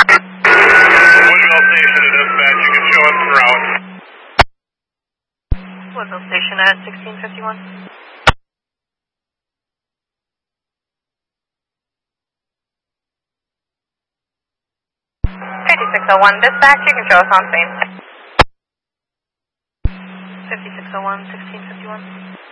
Woodville Station to dispatch, you can show us en route. Woodville Station at 1651. 5601 dispatch, you can show us on scene. 5601, 1651.